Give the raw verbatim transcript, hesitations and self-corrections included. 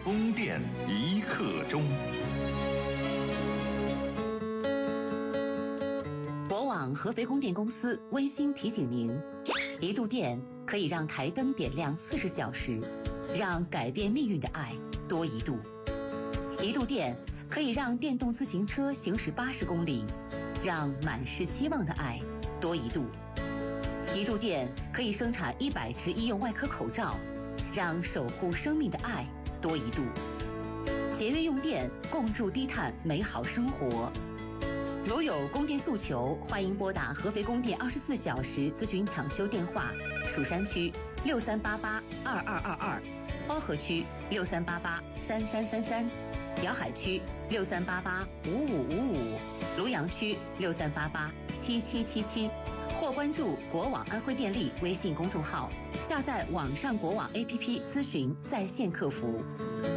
供电一刻钟。 国网合肥供电公司温馨提醒您：一度电可以让台灯点亮四十小时，让改变命运的爱多一度；一度电可以让电动自行车行驶八十公里，让满是希望的爱多一度；一度电可以生产一百只医用外科口罩，让守护生命的爱多一度。节约用电，共筑低碳美好生活。如有供电诉求，欢迎拨打合肥供电二十四小时咨询抢修电话：蜀山区六三八八二二二二，包河区六三八八三三三三，瑶海区六三八八五五五五，庐阳区六三八八七七七七，或关注国网安徽电力微信公众号，下载网上国网 A P P 咨询在线客服。